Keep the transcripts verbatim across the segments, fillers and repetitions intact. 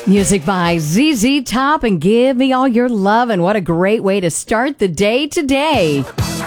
Music by Z Z Top and Give Me All Your Love. And what a great way to start the day today.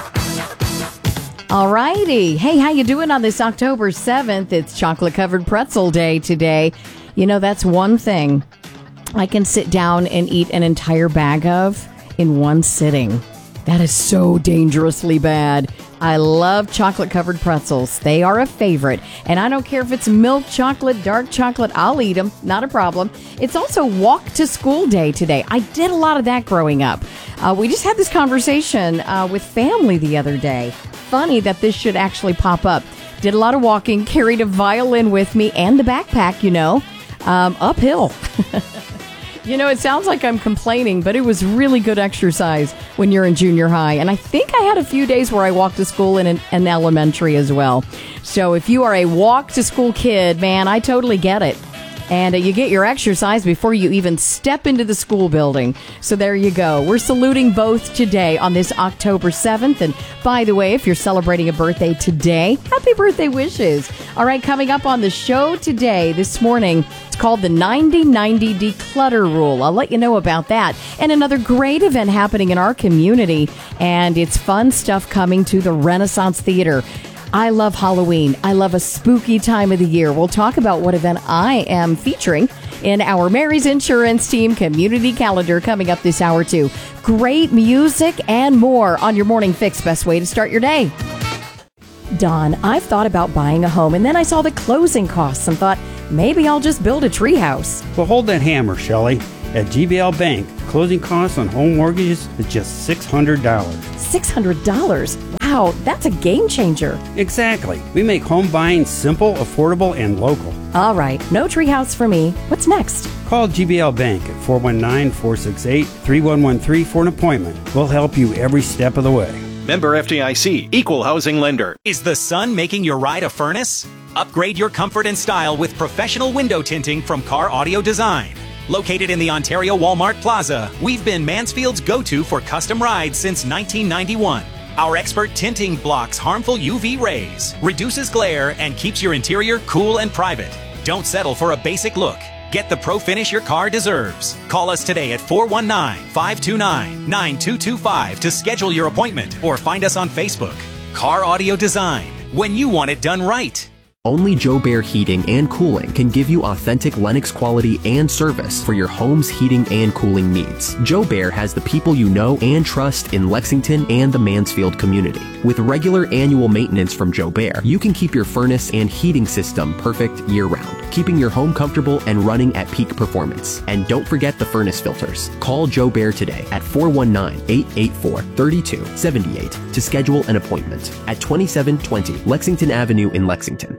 All righty. Hey, how you doing on this October seventh? It's Chocolate Covered Pretzel Day today. You know, that's one thing I can sit down and eat an entire bag of in one sitting. That is so dangerously bad. I love chocolate-covered pretzels. They are a favorite. And I don't care if it's milk chocolate, dark chocolate, I'll eat them. Not a problem. It's also walk to school day today. I did a lot of that growing up. Uh, we just had this conversation uh, with family the other day. Funny that this should actually pop up. Did a lot of walking, carried a violin with me and the backpack, you know, um, uphill. You know, it sounds like I'm complaining, but it was really good exercise when you're in junior high. And I think I had a few days where I walked to school in an, an elementary as well. So if you are a walk to school kid, man, I totally get it. And uh, you get your exercise before you even step into the school building. So there you go. We're saluting both today on this October seventh. And by the way, if you're celebrating a birthday today, happy birthday wishes. All right, coming up on the show today, this morning, it's called the ninety ninety Declutter Rule. I'll let you know about that. And another great event happening in our community. And it's fun stuff coming to the Renaissance Theater. I love Halloween. I love a spooky time of the year. We'll talk about what event I am featuring in our Mary's Insurance Team community calendar coming up this hour, too. Great music and more on your Morning Fix. Best way to start your day. Don, I've thought about buying a home, and then I saw the closing costs and thought, maybe I'll just build a treehouse. Well, hold that hammer, Shelley. At G B L Bank, closing costs on home mortgages is just six hundred dollars. six hundred dollars? Wow, that's a game changer. Exactly. We make home buying simple, affordable, and local. All right, no treehouse for me. What's next? Call G B L Bank at four one nine, four six eight, three one one three for an appointment. We'll help you every step of the way. Member F D I C, Equal Housing Lender. Is the sun making your ride a furnace? Upgrade your comfort and style with professional window tinting from Car Audio Design. Located in the Ontario Walmart Plaza, we've been Mansfield's go-to for custom rides since nineteen ninety-one. Our expert tinting blocks harmful U V rays, reduces glare, and keeps your interior cool and private. Don't settle for a basic look. Get the pro finish your car deserves. Call us today at four one nine, five two nine, nine two two five to schedule your appointment or find us on Facebook. Car Audio Design, when you want it done right. Only Joe Bear Heating and Cooling can give you authentic Lennox quality and service for your home's heating and cooling needs. Joe Bear has the people you know and trust in Lexington and the Mansfield community. With regular annual maintenance from Joe Bear, you can keep your furnace and heating system perfect year-round, keeping your home comfortable and running at peak performance. And don't forget the furnace filters. Call Joe Bear today at four one nine, eight eight four, three two seven eight to schedule an appointment at twenty-seven twenty Lexington Avenue in Lexington.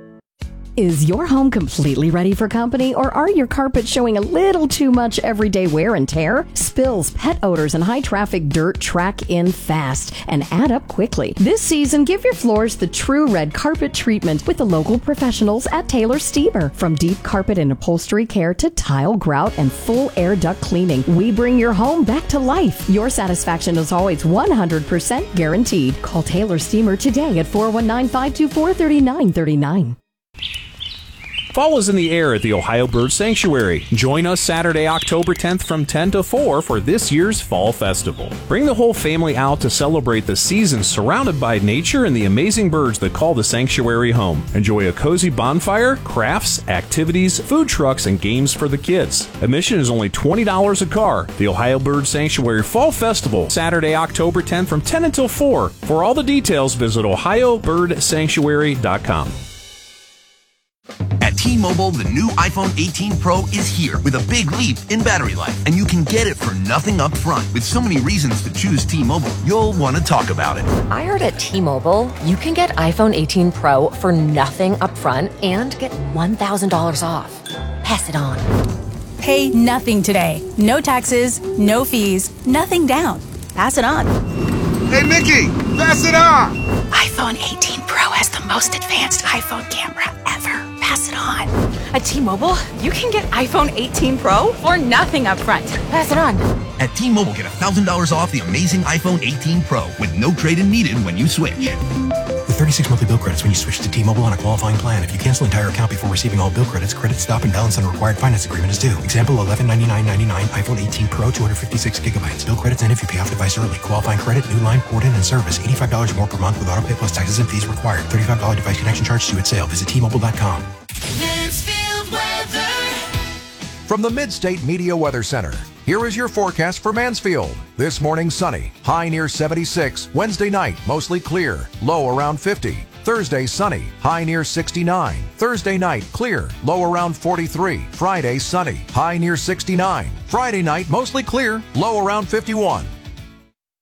Is your home completely ready for company, or are your carpets showing a little too much everyday wear and tear? Spills, pet odors, and high-traffic dirt track in fast and add up quickly. This season, give your floors the true red carpet treatment with the local professionals at Taylor Steamer. From deep carpet and upholstery care to tile, grout, and full air duct cleaning, we bring your home back to life. Your satisfaction is always one hundred percent guaranteed. Call Taylor Steamer today at four one nine, five two four, three nine three nine. Fall is in the air at the Ohio Bird Sanctuary. Join us Saturday, October tenth from ten to four for this year's Fall Festival. Bring the whole family out to celebrate the season surrounded by nature and the amazing birds that call the sanctuary home. Enjoy a cozy bonfire, crafts, activities, food trucks, and games for the kids. Admission is only twenty dollars a car. The Ohio Bird Sanctuary Fall Festival, Saturday, October tenth from ten until four. For all the details, visit ohio bird sanctuary dot com. At T-Mobile, the new iPhone eighteen Pro is here with a big leap in battery life, and you can get it for nothing up front. With so many reasons to choose T-Mobile, you'll want to talk about it. I heard at T-Mobile, you can get iPhone eighteen Pro for nothing up front and get one thousand dollars off. Pass it on. Pay nothing today. No taxes, no fees, nothing down. Pass it on. Hey, Mickey, pass it on. iPhone eighteen Pro has the most advanced iPhone camera ever. Pass it on. At T-Mobile, you can get iPhone eighteen Pro for nothing up front. Pass it on. At T-Mobile, get one thousand dollars off the amazing iPhone eighteen Pro with no trade-in needed when you switch. With thirty-six monthly bill credits when you switch to T-Mobile on a qualifying plan. If you cancel entire account before receiving all bill credits, credit stop and balance on a required finance agreement is due. Example, eleven ninety-nine ninety-nine, iPhone eighteen Pro, two hundred fifty-six gigabytes. Bill credits end if you pay off device early. Qualifying credit, new line, port in, and service. eighty-five dollars more per month with auto pay plus taxes and fees required. thirty-five dollars device connection charge due at sale. Visit T Mobile dot com. Mansfield weather. From the Midstate Media Weather Center, here is your forecast for Mansfield. This morning sunny, high near seventy-six. Wednesday night, mostly clear, low around fifty. Thursday sunny, high near sixty-nine. Thursday night clear, low around forty-three. Friday sunny, high near sixty-nine. Friday night mostly clear, low around fifty-one.